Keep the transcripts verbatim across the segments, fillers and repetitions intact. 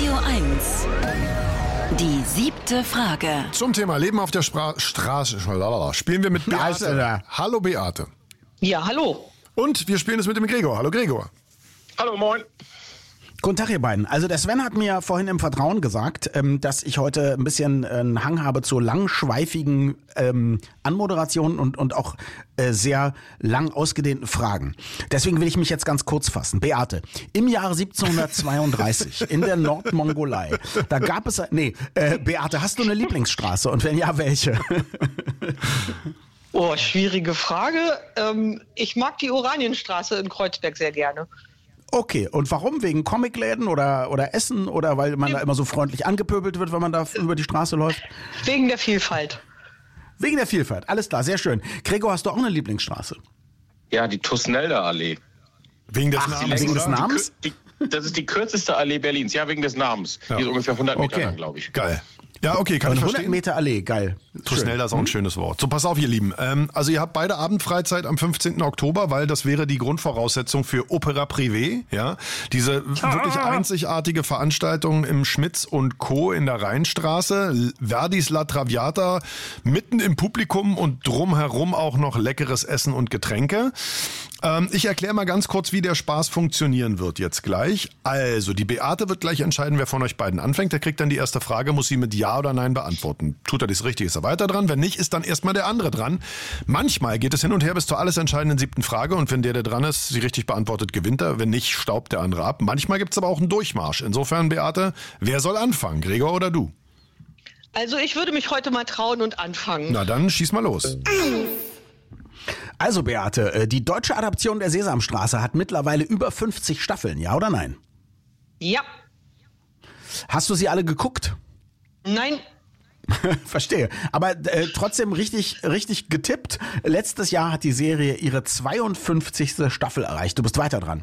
Radio eins. Die siebte Frage. Zum Thema Leben auf der Spra- Straße spielen wir mit Beate. Hallo Beate. Ja, hallo. Und wir spielen es mit dem Gregor. Hallo Gregor. Hallo, moin. Guten Tag, ihr beiden. Also der Sven hat mir vorhin im Vertrauen gesagt, ähm, dass ich heute ein bisschen einen Hang habe zu langschweifigen ähm, Anmoderationen und, und auch äh, sehr lang ausgedehnten Fragen. Deswegen will ich mich jetzt ganz kurz fassen. Beate, im Jahre siebzehnhundertzweiunddreißig in der Nordmongolei, da gab es... Nee, äh, Beate, hast du eine Lieblingsstraße? Und wenn ja, welche? Oh, schwierige Frage. Ähm, ich mag die Oranienstraße in Kreuzberg sehr gerne. Okay, und warum? Wegen Comicläden oder, oder Essen oder weil man da immer so freundlich angepöbelt wird, wenn man da über die Straße läuft? Wegen der Vielfalt. Wegen der Vielfalt, alles klar, sehr schön. Gregor, hast du auch eine Lieblingsstraße? Ja, die Tusnelder Allee. Wegen des Ach, Namens, wegen oder? des Namens? Die, die, das ist die kürzeste Allee Berlins. Ja, wegen des Namens. Ja. Die ist ungefähr hundert Meter Okay. lang, glaube ich. Geil. Ja, okay, kann ich hundert verstehen. Meter Allee, geil. Tusnelda ist auch ein schönes Wort. So, pass auf, ihr Lieben. Ähm, also ihr habt beide Abendfreizeit am fünfzehnten Oktober, weil das wäre die Grundvoraussetzung für Opera Privé. Ja, diese wirklich einzigartige Veranstaltung im Schmitz und Co. in der Rheinstraße. Verdis La Traviata mitten im Publikum und drumherum auch noch leckeres Essen und Getränke. Ähm, ich erkläre mal ganz kurz, wie der Spaß funktionieren wird jetzt gleich. Also, die Beate wird gleich entscheiden, wer von euch beiden anfängt. Der kriegt dann die erste Frage, muss sie mit Ja oder Nein beantworten. Tut er das richtig, ist er weiter dran. Wenn nicht, ist dann erstmal der andere dran. Manchmal geht es hin und her bis zur alles entscheidenden siebten Frage und wenn der, der dran ist, sie richtig beantwortet, gewinnt er. Wenn nicht, staubt der andere ab. Manchmal gibt es aber auch einen Durchmarsch. Insofern, Beate, wer soll anfangen? Gregor oder du? Also ich würde mich heute mal trauen und anfangen. Na dann, schieß mal los. Also Beate, äh, die deutsche Adaption der Sesamstraße hat mittlerweile über fünfzig Staffeln, ja oder nein? Ja. Hast du sie alle geguckt? Nein. Verstehe. Aber äh, trotzdem richtig, richtig getippt. Letztes Jahr hat die Serie ihre zweiundfünfzigste Staffel erreicht. Du bist weiter dran.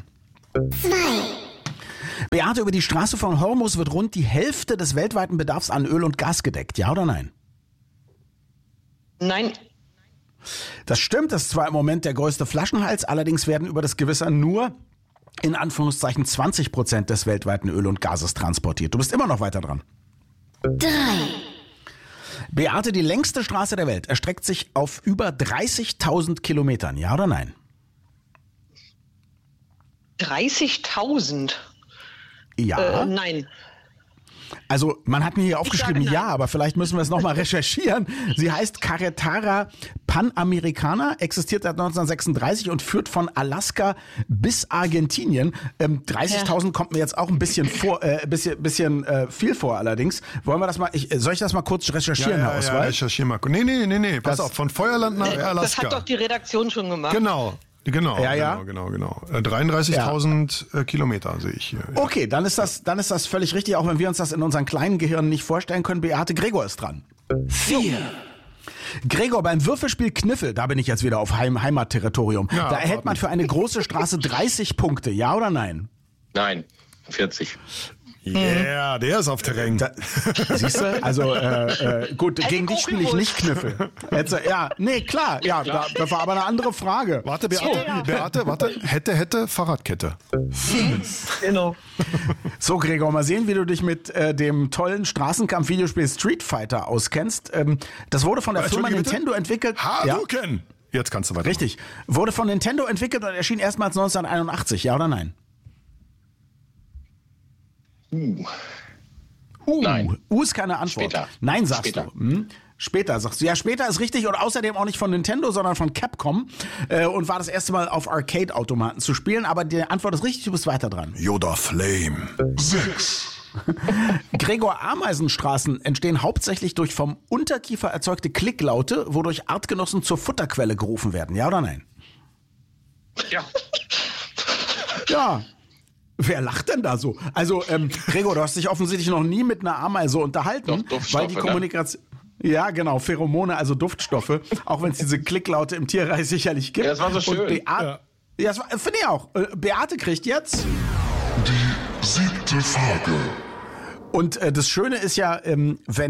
Beate, über die Straße von Hormuz wird rund die Hälfte des weltweiten Bedarfs an Öl und Gas gedeckt. Ja oder nein? Nein. Das stimmt, das ist zwar im Moment der größte Flaschenhals, allerdings werden über das Gewässer nur in Anführungszeichen zwanzig Prozent des weltweiten Öl und Gases transportiert. Du bist immer noch weiter dran. drei. Beate, die längste Straße der Welt erstreckt sich auf über dreißigtausend Kilometern. Ja oder nein? dreißigtausend? Ja. Äh, nein. Also man hat mir hier aufgeschrieben, sage ja, nein. aber vielleicht müssen wir es nochmal recherchieren. Sie heißt Carretera Panamericana, existiert seit neunzehnhundertsechsunddreißig und führt von Alaska bis Argentinien. Ähm, dreißigtausend kommt mir jetzt auch ein bisschen vor, äh, bisschen, bisschen äh, viel vor allerdings. Wollen wir das mal, ich, soll ich das mal kurz recherchieren, Herr ja, Oswald? recherchier mal. Nee, nee, nee, nee, pass Das- auf, von Feuerland nach Alaska. Das hat doch die Redaktion schon gemacht. Genau, genau, Ja, ja. genau, genau, genau. Äh, dreiunddreißigtausend äh, Kilometer sehe ich hier. Ja. Okay, dann ist das, dann ist das völlig richtig, auch wenn wir uns das in unseren kleinen Gehirnen nicht vorstellen können. Beate, Gregor ist dran. vier. Gregor, beim Würfelspiel Kniffel, da bin ich jetzt wieder auf Heim Heimatterritorium, Ja, da erhält man für eine große Straße dreißig Punkte, ja oder nein? Nein, vierzig. Yeah, der ist auf Terrain. Da, siehst du? Also äh, äh, gut, Hey, gegen dich spiele ich nicht Kniffel. Jetzt, äh, ja, nee, klar, ja, da, das war aber eine andere Frage. Warte, Beate, Beate, warte. Hätte, hätte, Fahrradkette. Genau. So, Gregor, mal sehen, wie du dich mit äh, dem tollen Straßenkampf-Videospiel Street Fighter auskennst. Ähm, das wurde von der Firma Entschuldige, bitte? Nintendo entwickelt. Ja, Hadouken! Jetzt kannst du weiter. richtig. Wurde von Nintendo entwickelt und erschien erstmals neunzehnhunderteinundachtzig, ja oder nein? Uh. Uh, Nein. U ist keine Antwort. Später. Nein, sagst Später. du. Hm? Später sagst du. Ja, später ist richtig und außerdem auch nicht von Nintendo, sondern von Capcom äh, und war das erste Mal auf Arcade-Automaten zu spielen. Aber die Antwort ist richtig, du bist weiter dran. Yoda Flame. Gregor, Ameisenstraßen entstehen hauptsächlich durch vom Unterkiefer erzeugte Klicklaute, wodurch Artgenossen zur Futterquelle gerufen werden. Ja oder nein? Ja. Ja. Wer lacht denn da so? Also, ähm, Gregor, du hast dich offensichtlich noch nie mit einer Ameise unterhalten, Doch, Duftstoffe, weil die Kommunikation... Ja, genau, Pheromone, also Duftstoffe, auch wenn es diese Klicklaute im Tierreich sicherlich gibt. Ja, das war so schön. Und Beate, ja, das war- finde ich auch. Äh, Beate kriegt jetzt... Siebte Frage. Und äh, das Schöne ist ja, ähm, wenn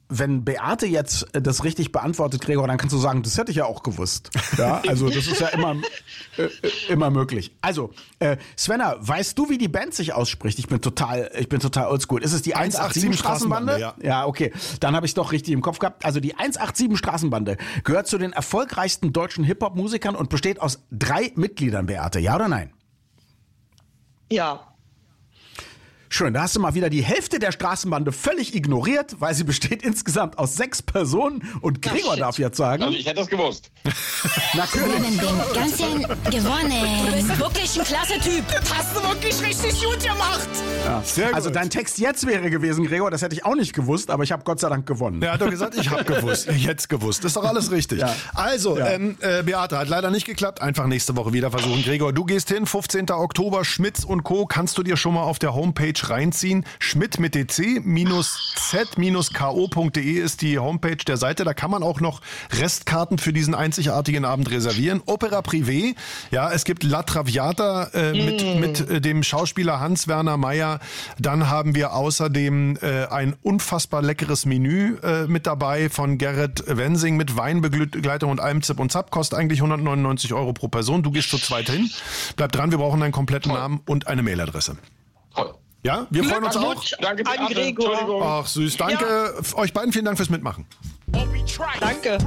wenn Beate jetzt das richtig beantwortet, Gregor, dann kannst du sagen, das hätte ich ja auch gewusst. Ja, also das ist ja immer, äh, immer möglich. Also, äh, Svenna, weißt du, wie die Band sich ausspricht? Ich bin total, ich bin total oldschool. Ist es die eins acht sieben Straßenbande? Ja. Ja, okay. Dann habe ich es doch richtig im Kopf gehabt. Also die eins acht sieben Straßenbande gehört zu den erfolgreichsten deutschen Hip-Hop-Musikern und besteht aus drei Mitgliedern, Beate. Ja oder nein? Ja. Schön, da hast du mal wieder die Hälfte der Straßenbande völlig ignoriert, weil sie besteht insgesamt aus sechs Personen und Gregor shit. darf jetzt sagen. Also ich hätte das gewusst. Natürlich. Den ganzen gewonnen. Du bist wirklich ein klasse Typ. Das hast du wirklich richtig gut gemacht. Sehr gut. Also dein Text jetzt wäre gewesen, Gregor, das hätte ich auch nicht gewusst, aber ich habe Gott sei Dank gewonnen. Er hat doch gesagt, ich habe gewusst. Ich hätte es gewusst. Ist doch alles richtig. Ja. Also, Ja. ähm, äh, Beate, hat leider nicht geklappt. Einfach nächste Woche wieder versuchen. Gregor, du gehst hin, fünfzehnten Oktober, Schmitz und Co. Kannst du dir schon mal auf der Homepage reinziehen. Schmidt mit D C Z K O punkt de ist die Homepage der Seite. Da kann man auch noch Restkarten für diesen einzigartigen Abend reservieren. Opera Privé. Ja, es gibt La Traviata äh, mit, Mm. mit äh, dem Schauspieler Hans-Werner Meyer. Dann haben wir außerdem äh, ein unfassbar leckeres Menü äh, mit dabei von Gerrit Wensing mit Weinbegleitung und allem Zip und Zap. Kostet eigentlich hundertneunundneunzig Euro pro Person. Du gehst zu zweit hin. Bleib dran, wir brauchen deinen kompletten Toll. Namen und eine Mailadresse. Toll. Ja, wir freuen uns auch. Glückwunsch Danke, an Beate. Gregor. Entschuldigung. Ach süß, danke. Euch beiden vielen Dank fürs Mitmachen. Danke.